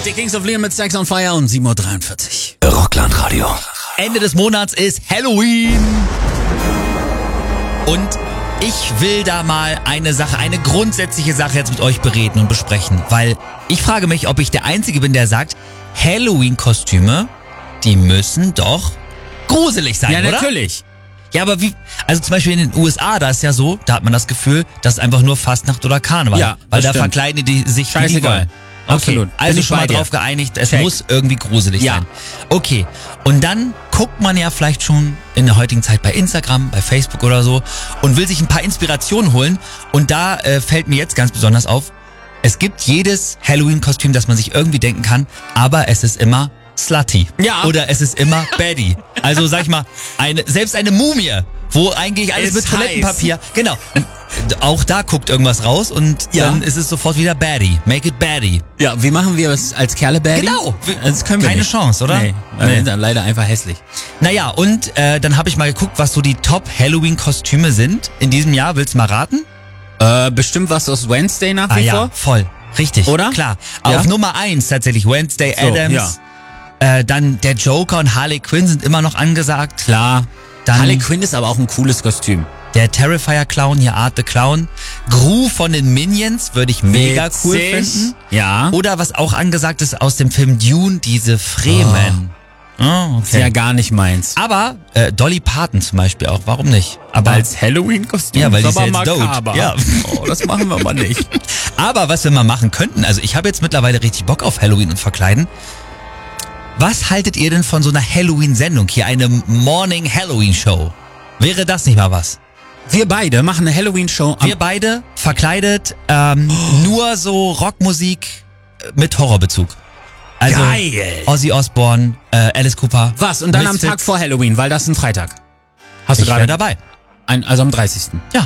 Die Kings of Leon mit Sex on Fire um 7:43 Uhr. Rockland-Radio. Ende des Monats ist Halloween. Und ich will da mal eine grundsätzliche Sache jetzt mit euch bereden und besprechen. Weil ich frage mich, ob ich der Einzige bin, der sagt, Halloween-Kostüme, die müssen doch gruselig sein, Ja, oder? natürlich. Ja, aber wie, also zum Beispiel in den USA, da ist ja so, da hat man das Gefühl, das ist einfach nur Fastnacht oder Karneval. Ja, weil das da stimmt. verkleiden die sich wie die Scheißegal. wollen. Okay, Absolut. Bin also ich schon bei mal dir. drauf geeinigt, es Check. muss irgendwie gruselig Ja. sein. Okay, und dann guckt man ja vielleicht schon in der heutigen Zeit bei Instagram, bei Facebook oder so und will sich ein paar Inspirationen holen. Und da fällt mir jetzt ganz besonders auf, es gibt jedes Halloween-Kostüm, das man sich irgendwie denken kann, aber es ist immer slutty. Ja. Oder es ist immer baddie. Also sag ich mal, selbst eine Mumie, wo eigentlich alles Ist mit Toilettenpapier, genau. Auch da guckt irgendwas raus und Ja. dann ist es sofort wieder baddie. Make it baddie. Ja, wie machen wir es als Kerle Baddie? Genau. Das können wir Keine nicht. Chance, oder? Nee, Nee. dann leider einfach hässlich. Naja, und dann habe ich mal geguckt, was so die Top-Halloween-Kostüme sind in diesem Jahr. Willst du mal raten? Bestimmt was aus Wednesday nach wie ja, vor. voll. Richtig. Oder? Klar. Ja? Auf Nummer 1 tatsächlich Wednesday So, Addams. ja. Dann der Joker und Harley Quinn sind immer noch angesagt. Klar. Dann Harley Quinn ist aber auch ein cooles Kostüm. der Terrifier-Clown, hier Art the Clown. Gru von den Minions würde ich mega cool Witzig. finden. Ja. Oder was auch angesagt ist aus dem Film Dune, diese Fremen. Oh, Ist ja gar nicht meins. Aber Dolly Parton zum Beispiel auch, warum nicht? Aber Als Halloween-Kostüm Ja, weil die ist ist aber ja jetzt makaber. tot. Ja. Oh, das machen wir mal nicht. Aber was wir mal machen könnten, also ich habe jetzt mittlerweile richtig Bock auf Halloween und Verkleiden. Was haltet ihr denn von so einer Halloween-Sendung hier, eine Morning Halloween Show? Wäre das nicht mal was? Wir beide machen eine Halloween-Show. Wir beide verkleidet, nur so Rockmusik mit Horrorbezug. Also Geil. Ozzy Osbourne, Alice Cooper. Was? Und dann am Misfits. Tag vor Halloween, weil das ist ein Freitag. Hast du Ich wäre gerade dabei. Also am 30. Ja.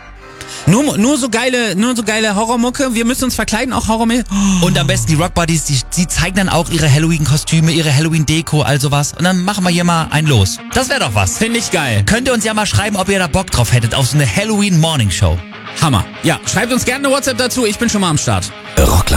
Nur so geile Horrormucke. Wir müssen uns verkleiden, auch Horrormucke. Und am besten die Rock Buddies, die zeigen dann auch ihre Halloween-Kostüme, ihre Halloween-Deko, all sowas. Und dann machen wir hier mal ein Los. Das wäre doch was. Finde ich geil. Könnt ihr uns ja mal schreiben, ob ihr da Bock drauf hättet, auf so eine Halloween-Morning-Show. Hammer. Ja, schreibt uns gerne eine WhatsApp dazu. Ich bin schon mal am Start. Rockland.